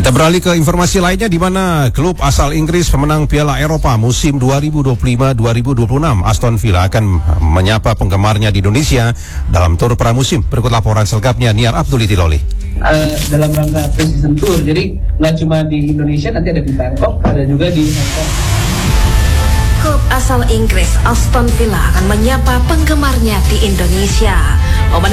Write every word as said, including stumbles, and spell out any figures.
Kita beralih ke informasi lainnya, di mana klub asal Inggris pemenang Piala Eropa musim dua ribu dua puluh lima dua ribu dua puluh enam Aston Villa akan menyapa penggemarnya di Indonesia dalam tur pramusim. Berikut laporan selengkapnya Niar Abdul Itiloli. Uh, dalam rangka pre-season tour, jadi nggak cuma di Indonesia, nanti ada di Bangkok, ada juga di Hong Kong. Klub asal Inggris Aston Villa akan menyapa penggemarnya di Indonesia.